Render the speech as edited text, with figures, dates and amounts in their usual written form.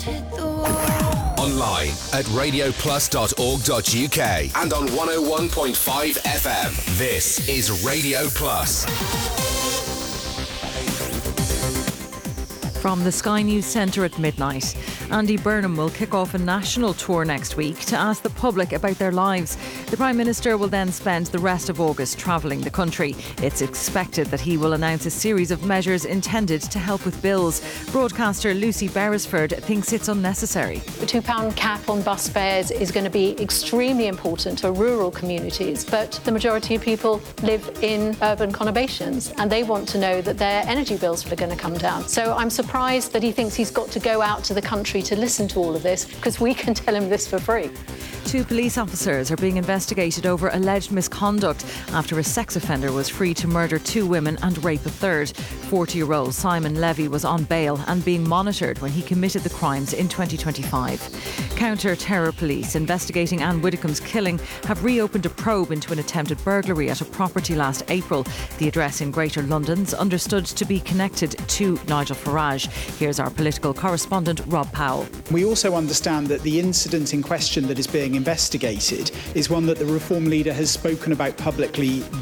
Online at radioplus.org.uk and on 101.5 FM. This is Radio Plus. From the Sky News Centre at midnight, Andy Burnham will kick off a national tour next week to ask the public about their lives. The Prime Minister will then spend the rest of August travelling the country. It's expected that he will announce a series of measures intended to help with bills. Broadcaster Lucy Beresford thinks it's unnecessary. The £2 cap on bus fares is going to be extremely important for rural communities, but the majority of people live in urban conurbations and they want to know that their energy bills are going to come down. So I'm surprised that he thinks he's got to go out to the country to listen to all of this, because we can tell him this for free. 2 police officers are being investigated over alleged misconduct after a sex offender was free to murder 2 women and rape a third. 40-year-old Simon Levy was on bail and being monitored when he committed the crimes in 2025. Counter-terror police investigating Anne Widdecombe's killing have reopened a probe into an attempted burglary at a property last April. The address in Greater London's understood to be connected to Nigel Farage. Here's our political correspondent Rob Powell. We also understand that the incident in question that is being investigated is one that the Reform leader has spoken about publicly